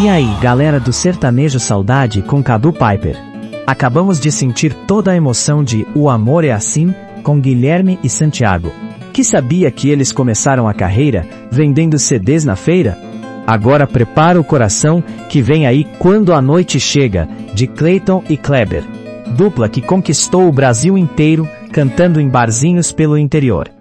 E aí, galera do Sertanejo Saudade com Cadu Piper. Acabamos de sentir toda a emoção de O Amor é Assim, com Guilherme e Santiago. Que sabia que eles começaram a carreira vendendo CDs na feira? Agora prepara o coração, que vem aí Quando a Noite Chega, de Clayton e Kleber. Dupla que conquistou o Brasil inteiro, cantando em barzinhos pelo interior.